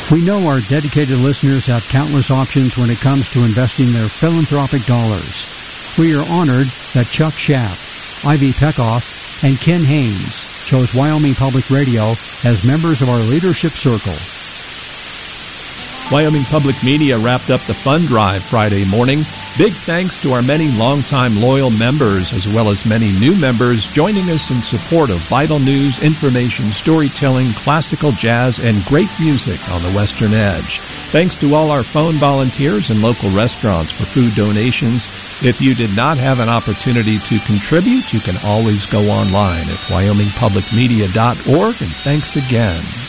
We know our dedicated listeners have countless options when it comes to investing their philanthropic dollars. We are honored that Chuck Schaff, Ivy Peckoff, and Ken Haynes chose Wyoming Public Radio as members of our leadership circle. Wyoming Public Media wrapped up the fund drive Friday morning. Big thanks to our many longtime loyal members, as well as many new members joining us in support of vital news, information, storytelling, classical jazz, and great music on the Western Edge. Thanks to all our phone volunteers and local restaurants for food donations. If you did not have an opportunity to contribute, you can always go online at wyomingpublicmedia.org, and thanks again.